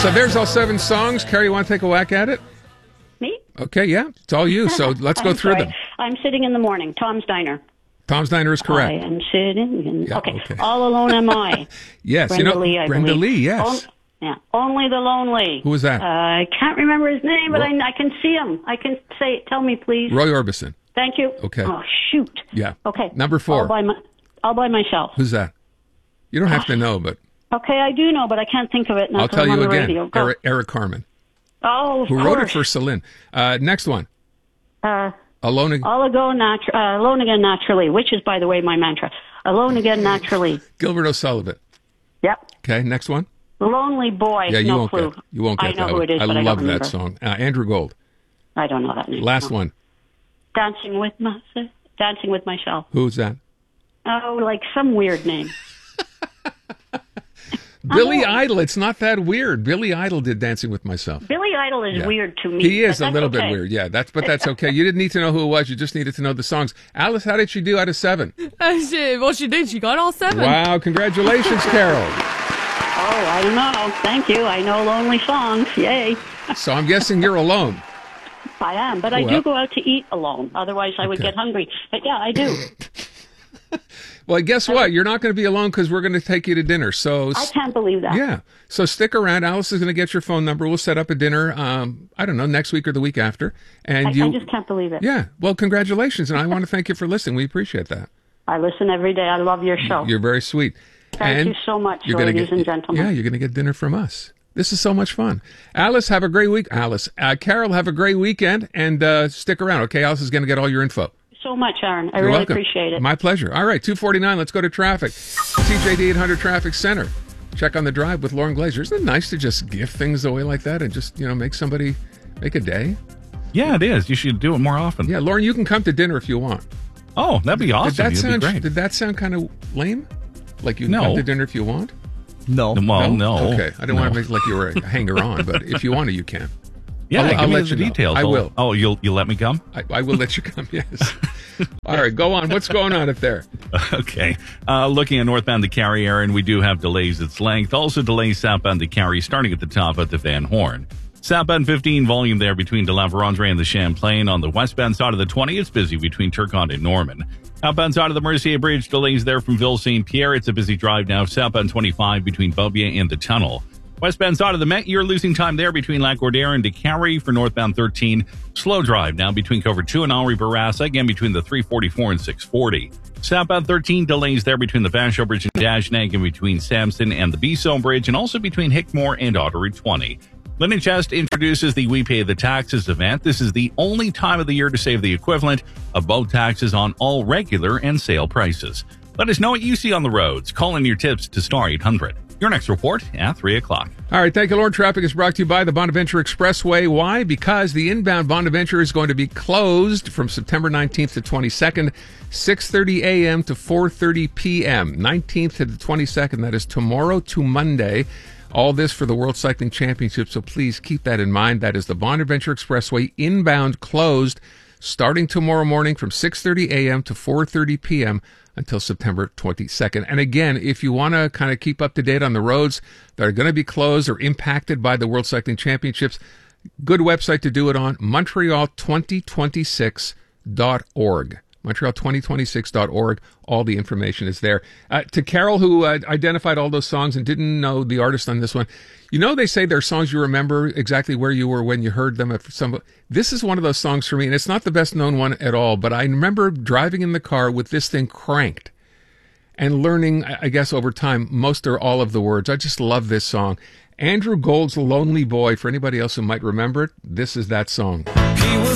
So there's all 7 songs. Carrie, you want to take a whack at it? Me? Okay, yeah, it's all you. So let's go through them. I'm sitting in the morning. Tom's Diner. Tom's Diner is correct. I am sitting in... Yeah, okay. All Alone Am I. Yes. Brenda Lee, I Brenda believe. Lee, yes. Only the Lonely. Who was that? I can't remember his name, but I can see him. I can say it. Tell me, please. Roy Orbison. Thank you. Okay. Oh, shoot. Yeah. Okay. Number 4. All by myself. Who's that? You don't have to know, but... Okay, I do know, but I can't think of it now. I'll tell you again. Eric Carmen. Oh, who wrote it for Celine. Next one. Alone Again Naturally, which is, by the way, my mantra. Alone Again Naturally. Gilbert O'Sullivan. Yep. Okay, next one. Lonely Boy. Yeah, you won't get that I know who it is, I but I love don't remember. that song. Andrew Gold. I don't know that name. Last one. Dancing with Myself. Who's that? Oh, like some weird name. Billy Idol. It's not that weird. Billy Idol did Dancing with Myself. Billy Idol is weird to me. He is a little bit weird. Yeah, that's okay. You didn't need to know who it was. You just needed to know the songs. Alice, how did she do out of 7? She did. She got all 7. Wow! Congratulations, Carol. Oh, I don't know. Thank you. I know lonely songs. Yay. So I'm guessing you're alone. I am, but I do go out to eat alone. Otherwise, I would get hungry. But yeah, I do. Well, guess what? You're not going to be alone because we're going to take you to dinner. So I can't believe that. Yeah. So stick around. Alice is going to get your phone number. We'll set up a dinner, I don't know, next week or the week after. And I just can't believe it. Yeah. Well, congratulations. And I want to thank you for listening. We appreciate that. I listen every day. I love your show. You're very sweet. Thank you so much, ladies and gentlemen. Yeah, you're going to get dinner from us. This is so much fun. Alice, have a great week. Carol, have a great weekend. And stick around, okay? Alice is going to get all your info. So much, Aaron. I You're really welcome. appreciate it. My pleasure. All right, 249. Let's go to traffic. TJD 800 Traffic Center. Check on the drive with Lauren Glazer. Isn't it nice to just give things away like that and just, make a day? Yeah, it is. You should do it more often. Yeah, Lauren, you can come to dinner if you want. Oh, that'd be awesome. Did that sound kind of lame? Like you can come to dinner if you want? No. Well, no. Okay. I didn't want to make it like you were a hanger-on, but if you want to, you can. Yeah, I'll give let me you the details. I will. Oh, you'll let me come? I will let you come, yes. All right, go on. What's going on up there? Okay. Looking at northbound to Cary, Aaron, we do have delays its length. Also delays southbound to Cary, starting at the top at the Van Horn. Southbound 15, volume there between De La Vérendrye and the Champlain. On the westbound side of the 20, it's busy between Turcotte and Norman. Outbound side of the Mercier Bridge, delays there from Ville St. Pierre. It's a busy drive now. Southbound 25 between Beaubien and the tunnel. Westbound side of the Met, you're losing time there between Lac-Gordère and Décarie for northbound 13. Slow drive now between Cover 2 and Henri Bourassa, again between the 344 and 640. Southbound 13, delays there between the Vachon Bridge and Dagenais and between Samson and the Bisson Bridge, and also between Hickmore and Autoroute 20. Linden Chest introduces the We Pay the Taxes event. This is the only time of the year to save the equivalent of both taxes on all regular and sale prices. Let us know what you see on the roads. Call in your tips to Star 800. Your next report at 3 o'clock. All right, thank you, Lord. Traffic is brought to you by the Bonaventure Expressway. Why? Because the inbound Bonaventure is going to be closed from September 19th to 22nd, 6:30 a.m. to 4:30 p.m. 19th to the 22nd, that is tomorrow to Monday. All this for the World Cycling Championship, so please keep that in mind. That is the Bonaventure Expressway inbound closed starting tomorrow morning from 6:30 a.m. to 4:30 p.m. until September 22nd. And again, if you want to kind of keep up to date on the roads that are going to be closed or impacted by the World Cycling Championships, good website to do it on, Montreal2026.org. Montreal2026.org. All the information is there. To Carol, who identified all those songs and didn't know the artist on this one, they say there are songs you remember exactly where you were when you heard them. This is one of those songs for me, and it's not the best known one at all, but I remember driving in the car with this thing cranked and learning, I guess, over time, most or all of the words. I just love this song. Andrew Gold's Lonely Boy. For anybody else who might remember it, this is that song.